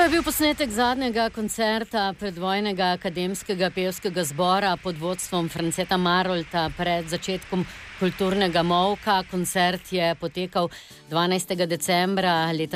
To je bil posnetek zadnjega koncerta predvojnega akademskega pevskega zbora pod vodstvom Franceta Marolta pred začetkom kulturnega molka. Koncert je potekal 12. decembra leta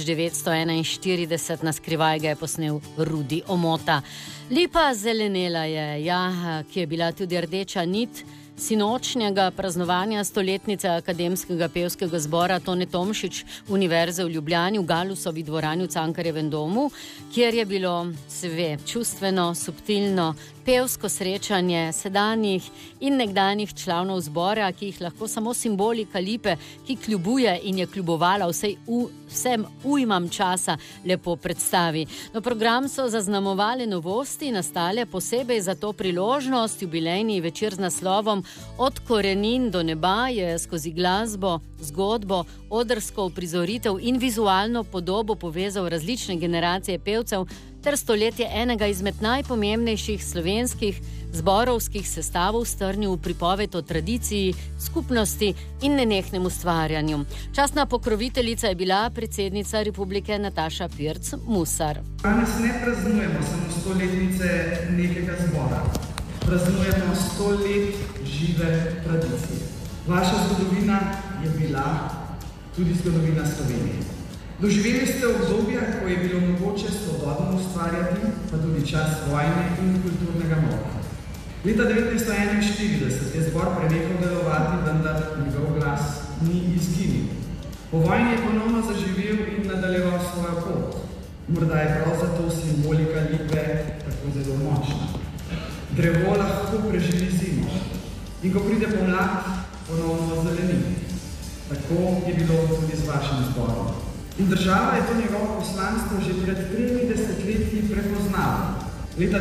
1941, na skrivaj ga je posnel Rudi Omota. Lipa zelenela je, ki je bila tudi rdeča nit sinočnjega praznovanja stoletnice akademskega pevskega zbora Tone Tomšič Univerze v Ljubljani v Galusovi dvorani v Cankarjevem domu, kjer je bilo čustveno, subtilno, pevsko srečanje sedanjih in nekdanjih članov zbora, ki jih lahko samo simbolika Lipe, ki kljubuje in je kljubovala vsem ujmam časa, lepo predstavi. No, program so zaznamovali novosti, nastale posebej za to priložnost. Jubilejni večer z naslovom Od korenin do neba je skozi glasbo, zgodbo, odrsko uprizoritev in vizualno podobo povezal različne generacije pevcev ter stoletje enega izmed najpomembnejših slovenskih zborovskih sestavov strnil v pripoved o tradiciji, skupnosti in nenehnem ustvarjanju. Častna pokroviteljica je bila predsednica Republike Nataša Pirc Musar. Danes ne praznujemo samo 100-letnice nekega zbora. Praznujemo 100 let žive tradicije. Vaša zgodovina je bila tudi zgodovina Slovenije. Doživeli ste obdobja, ko je bilo mogoče svobodno ustvarjati, pa tudi čas vojne in kulturnega molka. Leta 1941 je zbor prenehal delovati, vendar njegov glas ni izginil. Po vojni je ponovno zaživel in nadaljeval svojo pot. Morda je prav zato simbolika Lipe tako zelo močna. Drevo lahko preživi zimo in ko pride pomlad, ponovno zeleni. Tako je bilo tudi z vašim zborom. In država je to njegovo poslanstvo že pred 30 leti prepoznala. Leta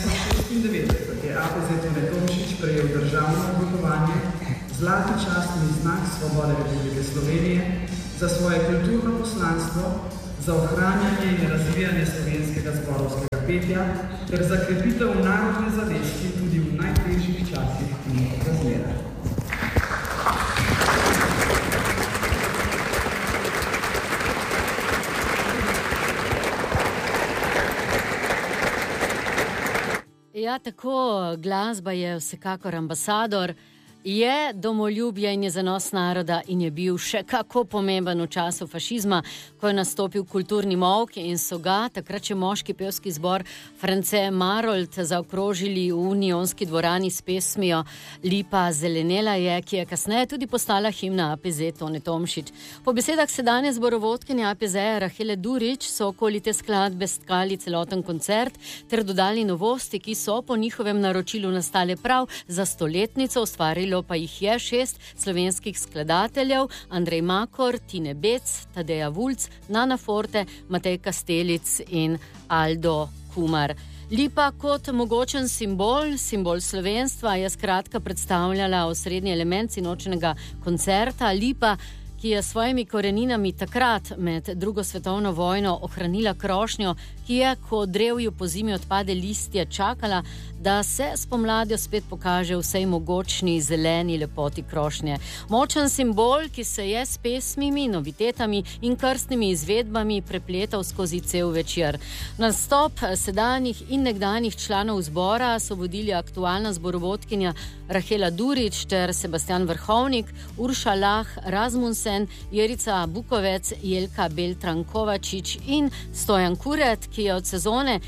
1996 je APZ Tone Tomšič prejel državno odlikovanje Zlati častni znak Svobode Republike Slovenije za svoje kulturno poslanstvo, za ohranjanje in razvijanje slovenskega zborovskega petja ter za krepitev narodne zavesti tudi v najtežjih časih in razmerah. Ja, tako, glasba je vsekakor ambasador, je domoljubje in je zanos naroda in je bil še kako pomemben v času fašizma, ko je nastopil kulturni molk in so ga takrat še moški pevski zbor France Marolt zaokrožili v Unionski dvorani s pesmijo Lipa zelenela je, ki je kasneje tudi postala himna APZ Tone Tomšič. Po besedah sedanje zborovodkinje APZ-ja Rahele Durič so okoli te skladbe stkali celoten koncert ter dodali novosti, ki so po njihovem naročilu nastale prav za stoletnico, ustvarili pa jih je 6 slovenskih skladateljev: Andrej Makor, Tine Bec, Tadeja Vulc, Nana Forte, Matej Kastelic in Aldo Kumar. Lipa kot mogočen simbol slovenstva je skratka predstavljala osrednji element sinočnega koncerta. Lipa, ki je s svojimi koreninami takrat med drugo svetovno vojno ohranila krošnjo, ki je, ko drevju po zimi odpade listje, čakala, da se spomladjo spet pokaže vsej mogočni zeleni lepoti krošnje. Močen simbol, ki se je s pesmimi, novitetami in krstnimi izvedbami prepletal skozi cel večer. Nastop sedanjih in nekdanjih članov zbora so vodili aktualna zborovodkinja Rahela Durič ter Sebastian Vrhovnik, Urša Lah, Razmussen, Jerica Bukovec, Jelka Beltran-Kovačič in Stojan Kuret, ki je od sezone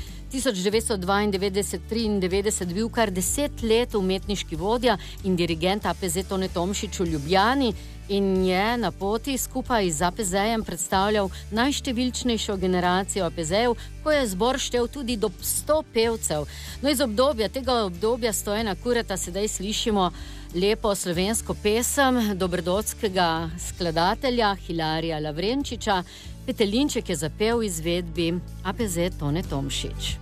1992-93 bil kar 10 let umetniški vodja in dirigent APZ Tone Tomšič v Ljubljani in je na poti skupaj z APZ-jem predstavljal najštevilčnejšo generacijo APZ-jev, ko je zbor štel tudi do 100 pevcev. No, iz tega obdobja Stojana Kureta sedaj slišimo lepo slovensko pesem dobrodotskega skladatelja Hilarija Lavrenčiča. Petelinček je zapel v izvedbi APZ Tone Tomšič.